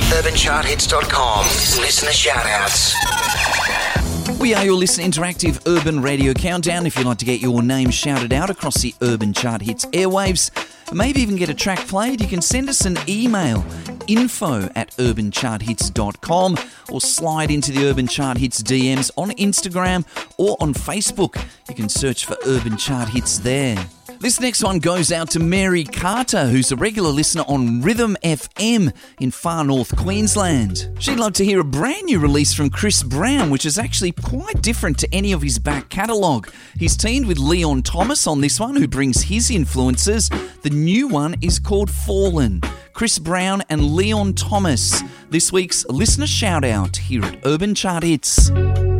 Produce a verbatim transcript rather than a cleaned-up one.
urban chart hits dot com. Listener shout-outs. We are your listener interactive urban radio countdown. If you'd like to get your name shouted out across the Urban Chart Hits airwaves, maybe even get a track played, you can send us an email, info at urban chart hits dot com, or slide into the Urban Chart Hits D Ms on Instagram or on Facebook. You can search for Urban Chart Hits there. This next one goes out to Mary Carter, who's a regular listener on Rhythm F M in far north Queensland. She'd love to hear a brand new release from Chris Brown, which is actually quite different to any of his back catalogue. He's teamed with Leon Thomas on this one, who brings his influences. The new one is called Fallen. Chris Brown and Leon Thomas, this week's listener shout-out here at Urban Chart Hits.